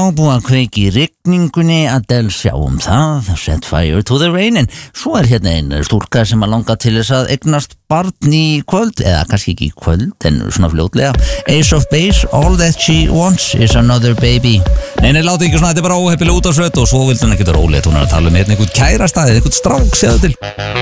búið að kveiki í rigningunni, Adele sjáum það, Set Fire to the Rain, en svo hérna ein stúlka sem að langa til þess að eignast barn í kvöld, eða kannski ekki í kvöld, en svona fljótlega. Ace of Base, All That She Wants is Another Baby. Nei, láti ekki svona, þetta bara óheppilega út á sveit og svo vildi hann ekki vera óleitt, hún að tala hérna einhvern kærastað, einhvern strák, séðu til.